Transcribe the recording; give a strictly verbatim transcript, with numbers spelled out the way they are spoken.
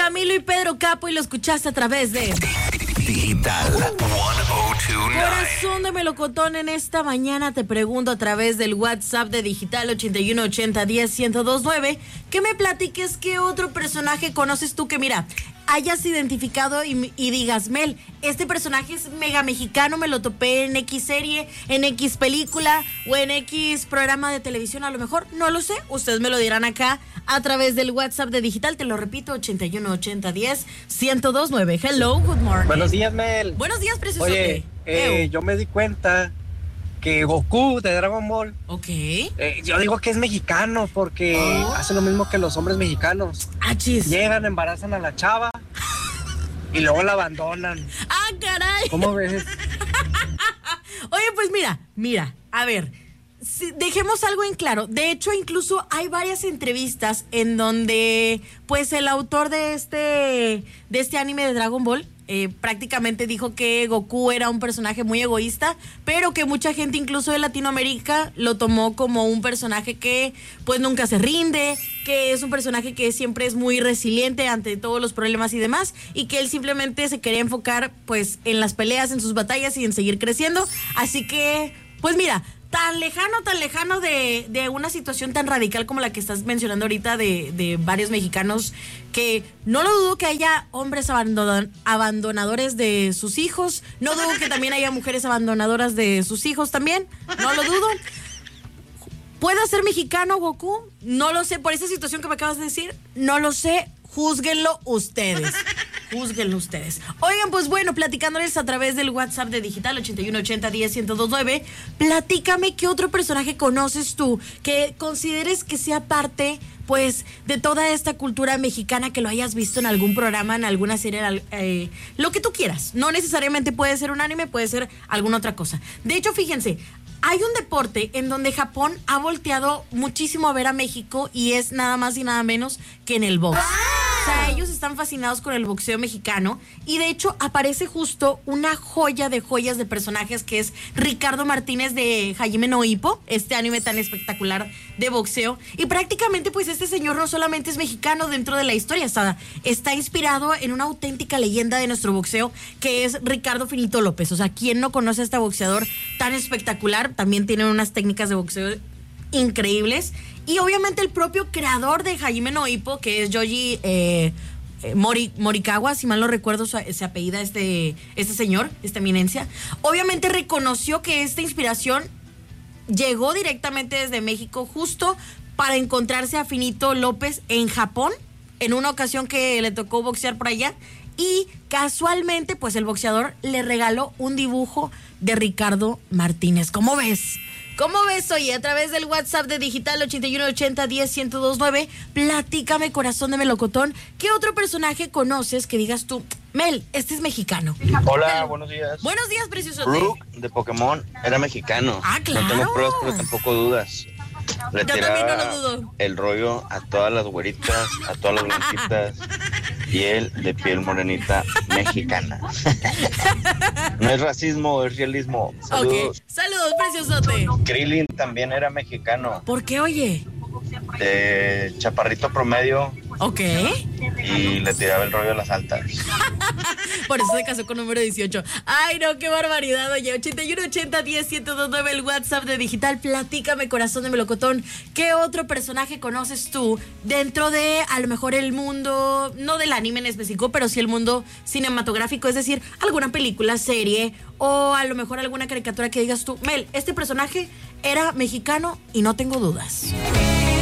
Camilo y Pedro Capo y lo escuchaste a través de Digital ciento dos nueve. Corazón de Melocotón. En esta mañana te pregunto a través del WhatsApp de Digital ochenta y uno ochenta diez ciento dos nueve que me platiques qué otro personaje conoces tú que, mira, hayas identificado y, y digas, Mel, este personaje es mega mexicano, me lo topé en X serie, en X película o en X programa de televisión, a lo mejor, no lo sé, ustedes me lo dirán acá a través del WhatsApp de Digital, te lo repito, ochenta y uno ochenta diez ciento dos nueve. Hello, good morning. Buenos días, Mel. Buenos días, preciosote. Oye, eh, yo me di cuenta que Goku de Dragon Ball, Ok. eh, yo digo que es mexicano porque Oh. hace lo mismo que los hombres mexicanos. Ah, chis. Llegan, embarazan a la chava y luego la abandonan. Ah, caray. ¿Cómo ves? Oye, pues mira, mira, a ver, si- dejemos algo en claro. De hecho, incluso hay varias entrevistas en donde, pues, el autor de este, de este anime de Dragon Ball eh, prácticamente dijo que Goku era un personaje muy egoísta, pero que mucha gente, incluso de Latinoamérica, lo tomó como un personaje que, pues, nunca se rinde, que es un personaje que siempre es muy resiliente ante todos los problemas y demás, y que él simplemente se quería enfocar, pues, en las peleas, en sus batallas y en seguir creciendo. Así que, pues mira, tan lejano, tan lejano de, de una situación tan radical como la que estás mencionando ahorita de, de varios mexicanos, que no lo dudo que haya hombres abandon, abandonadores de sus hijos, no dudo que también haya mujeres abandonadoras de sus hijos también, no lo dudo. ¿Puede ser mexicano Goku? No lo sé, por esa situación que me acabas de decir, no lo sé, júzguenlo ustedes. Júzguenlo ustedes. Oigan, pues bueno, platicándoles a través del WhatsApp de Digital ochenta y uno ochenta diez ciento dos nueve, platícame qué otro personaje conoces tú que consideres que sea parte, pues, de toda esta cultura mexicana, que lo hayas visto en algún programa, en alguna serie, eh, lo que tú quieras. No necesariamente puede ser un anime, puede ser alguna otra cosa. De hecho, fíjense, hay un deporte en donde Japón ha volteado muchísimo a ver a México y es nada más y nada menos que en el box. O sea, ellos están fascinados con el boxeo mexicano y de hecho aparece justo una joya de joyas de personajes que es Ricardo Martínez de Hajime no Ippo, este anime tan espectacular de boxeo. Y prácticamente pues este señor no solamente es mexicano dentro de la historia, está, está inspirado en una auténtica leyenda de nuestro boxeo que es Ricardo Finito López. O sea, ¿quién no conoce a este boxeador tan espectacular? También tiene unas técnicas de boxeo increíbles. Y obviamente el propio creador de Hajime no Ippo, que es Yoji eh, eh, Mori, Morikawa, si mal no recuerdo su, se apellida este, este señor, esta eminencia, obviamente reconoció que esta inspiración llegó directamente desde México justo para encontrarse a Finito López en Japón, en una ocasión que le tocó boxear por allá, y casualmente pues el boxeador le regaló un dibujo de Ricardo Martínez. ¿Cómo ves? ¿Cómo ves? Oye, a través del WhatsApp de Digital ochenta y uno ochenta diez ciento dos nueve, platícame, corazón de melocotón, ¿qué otro personaje conoces que digas tú, Mel, este es mexicano? Hola, buenos días. Buenos días, precioso. Brook de Pokémon era mexicano. Ah, claro. No tengo pruebas, pero tampoco dudas. Le Yo también no tiraba lo dudo. el rollo a todas las güeritas, a todas las blanquitas, y él de piel morenita mexicana. No es racismo, es realismo. Saludos. Ok, saludos, preciosote. Krillin también era mexicano. ¿Por qué, oye? De chaparrito promedio, Ok. y le tiraba el rollo a las altas. Por eso se casó con número dieciocho. Ay, no, qué barbaridad. Oye, ochenta y uno ochenta diez ciento dos nueve, el WhatsApp de Digital. Platícame, corazón de melocotón, ¿qué otro personaje conoces tú dentro de, a lo mejor, el mundo, no del anime en específico, pero sí el mundo cinematográfico? Es decir, alguna película, serie, o a lo mejor alguna caricatura que digas tú, Mel, este personaje era mexicano y no tengo dudas.